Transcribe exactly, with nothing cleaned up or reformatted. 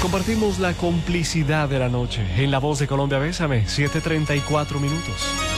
Compartimos la complicidad de la noche. En La Voz de Colombia, Bésame, siete treinta y cuatro minutos.